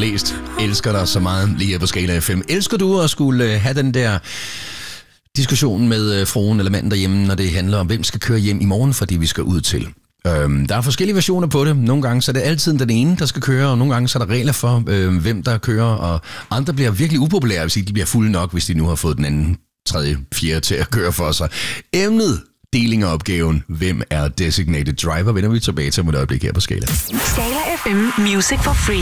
flest elsker dig så meget lige her på Skala FM. Elsker du at skulle have den der diskussion med fruen eller manden derhjemme, når det handler om, hvem skal køre hjem i morgen, fordi vi skal ud til? Der er forskellige versioner på det. Nogle gange så er det altid den ene, der skal køre, og nogle gange så er der regler for, hvem der kører, og andre bliver virkelig upopulære, hvis de bliver fulde nok, hvis de nu har fået den anden, tredje, fjerde til at køre for sig. Emnet, deling af opgaven, hvem er designated driver, vender vi tilbage til om et øjeblik her på Skala. Skala FM Music for Free.